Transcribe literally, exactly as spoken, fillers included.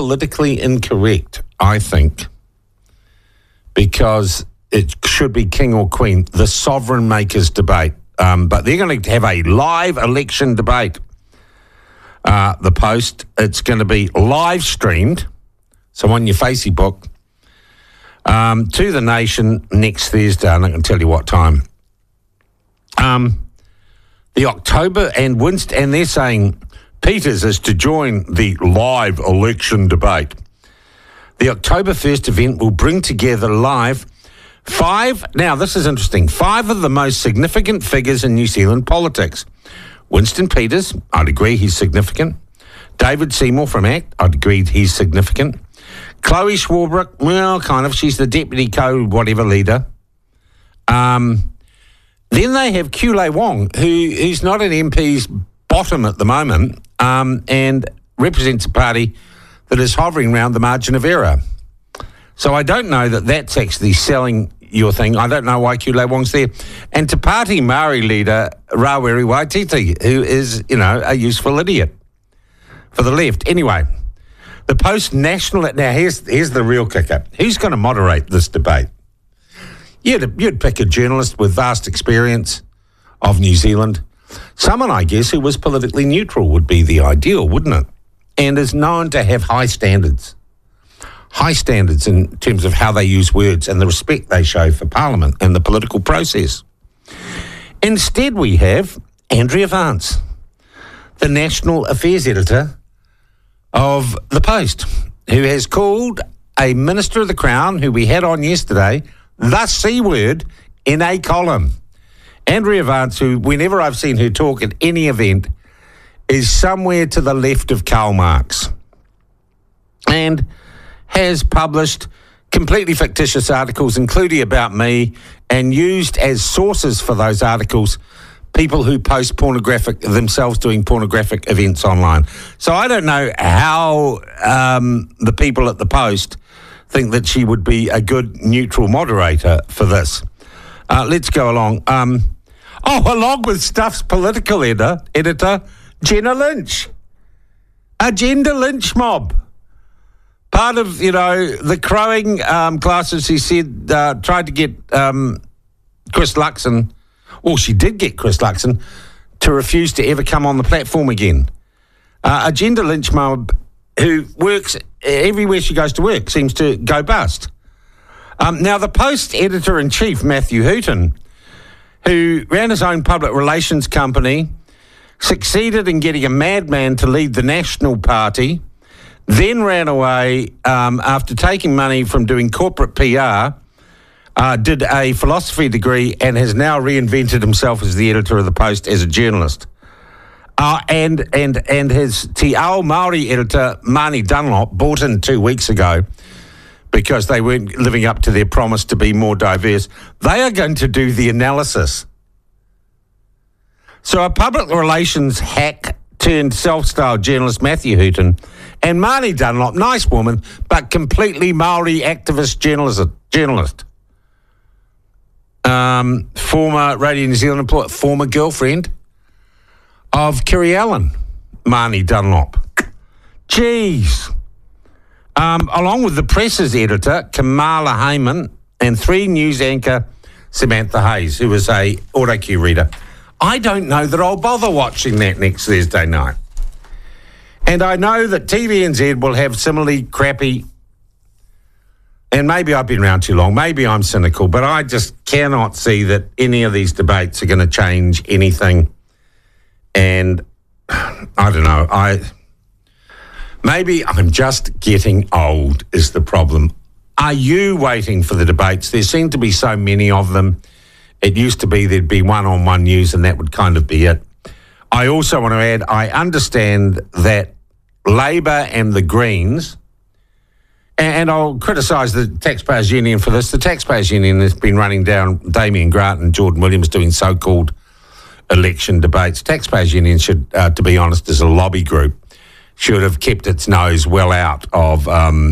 politically incorrect, I think, because it should be king or queen, the sovereign makers debate. Um, but they're going to have a live election debate. Uh, the Post, it's going to be live streamed, so on your Facebook, um, to the Nation next Thursday, and I can tell you what time. Um, the October, and Winston, and they're saying Peters is to join the live election debate. The October first event will bring together live five, now this is interesting, five of the most significant figures in New Zealand politics. Winston Peters, I'd agree he's significant. David Seymour from ACT, I'd agree he's significant. Chloe Swarbrick, well, kind of, she's the deputy co-whatever leader. Um, then they have Kulei Wong, who who's not an M P's bottom at the moment, um, and represents a party that is hovering around the margin of error. So I don't know that that's actually selling your thing. I don't know why Kulei Wong's there. And Te Pāti Māori leader Rawiri Waititi, who is, you know, a useful idiot for the left. Anyway, the Post National... Now, here's, here's the real kicker. Who's going to moderate this debate? You'd, you'd pick a journalist with vast experience of New Zealand. Someone, I guess, who was politically neutral would be the ideal, wouldn't it? And is known to have high standards. High standards in terms of how they use words and the respect they show for Parliament and the political process. Instead, we have Andrea Vance, the National Affairs Editor of The Post, who has called a Minister of the Crown, who we had on yesterday, the C word in a column. Andrea Vance, who whenever I've seen her talk at any event, is somewhere to the left of Karl Marx. And has published completely fictitious articles, including about me, and used as sources for those articles people who post pornographic, themselves doing pornographic events online. So I don't know how um, the people at the Post think that she would be a good neutral moderator for this. Uh, let's go along. Um, oh, along with Stuff's political editor, editor, Jenna Lynch. A gender lynch mob. Part of, you know, the crowing um, classes, he said, uh, tried to get um, Chris Luxon, or she did get Chris Luxon, to refuse to ever come on the platform again. Uh, a gender lynch mob who works everywhere she goes to work, seems to go bust. Um, now, the Post editor-in-chief, Matthew Hooton, who ran his own public relations company, succeeded in getting a madman to lead the National Party, then ran away um, after taking money from doing corporate P R, uh, did a philosophy degree, and has now reinvented himself as the editor of the Post as a journalist. Uh, and and and his Te Ao Māori editor, Marnie Dunlop, bought in two weeks ago because they weren't living up to their promise to be more diverse. They are going to do the analysis. So a public relations hack turned self-styled journalist, Matthew Hooton, and Marnie Dunlop, nice woman, but completely Māori activist journalist, journalist. Um, former Radio New Zealand employee, former girlfriend of Kiri Allen, Marnie Dunlop. Jeez. Um, along with the Press's editor, Kamala Heyman, and three news anchor, Samantha Hayes, who was a AutoCue reader. I don't know that I'll bother watching that next Thursday night. And I know that T V N Z will have similarly crappy, and maybe I've been around too long, maybe I'm cynical, but I just cannot see that any of these debates are going to change anything. And I don't know, I maybe I'm just getting old is the problem. Are you waiting for the debates? There seem to be so many of them. It used to be there'd be one-on-one news and that would kind of be it. I also want to add, I understand that Labor and the Greens, and I'll criticise the Taxpayers Union for this, the Taxpayers Union has been running down Damien Grant and Jordan Williams doing so-called election debates. Taxpayers Union should, uh, to be honest, as a lobby group, should have kept its nose well out of um,